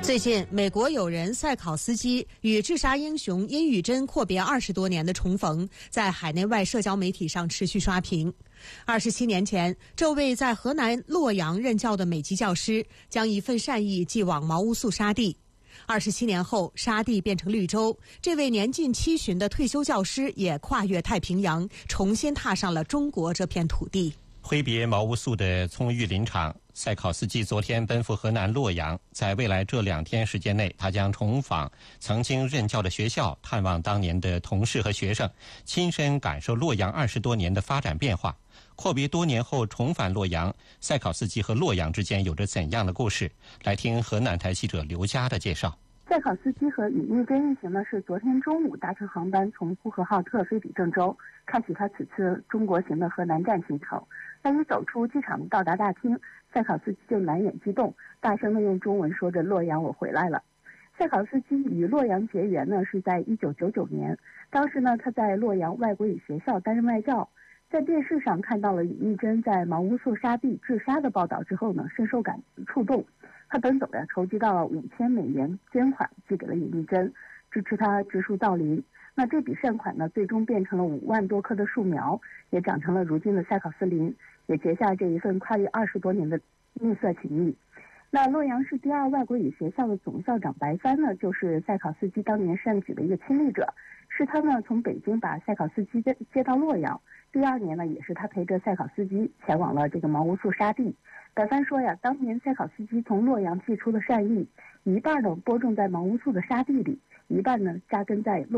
最近，美国友人塞考斯基与治沙英雄殷宇珍阔别20多年的重逢，在海内外社交媒体上持续刷屏。27年前，这位在河南洛阳任教的美籍教师，将一份善意寄往毛乌素沙地。27年后，沙地变成绿洲，这位年近70的退休教师也跨越太平洋，重新踏上了中国这片土地。 挥别毛乌素的葱郁林场，塞考斯基昨天奔赴河南洛阳。在未来这2天时间内，他将重访曾经任教的学校，探望当年的同事和学生，亲身感受洛阳20多年的发展变化。阔别多年后重返洛阳，塞考斯基和洛阳之间有着怎样的故事？来听河南台记者刘佳的介绍。 塞考斯基和尹玉珍一行呢，是昨天中午搭乘航班从呼和浩特飞抵郑州，开启他此次中国行的河南站行程。在一走出机场到达大厅，塞考斯基就满眼激动，大声地用中文说着：“洛阳，我回来了。”塞考斯基与洛阳结缘呢，是在1999年，当时呢他在洛阳外国语学校担任外教，在电视上看到了尹玉珍在毛乌素沙地治沙的报道之后呢，深受触动。他奔走呀，筹集到了5000美元捐款，寄给了尹玉珍，支持他植树造林。那这笔善款呢，最终变成了5万多棵的树苗，也长成了如今的塞考斯林，也结下这一份跨越20多年的蜜色情谊。那洛阳市第2外国语学校的总校长白帆呢，就是塞考斯基当年善举的一个亲历者，是他呢从北京把塞考斯基接到洛阳。第2年呢，也是他陪着塞考斯基前往了这个毛乌素沙地。白帆说呀，当年塞考斯基从洛阳寄出的善意，一半呢播种在毛乌素的沙地里，一半呢扎根在洛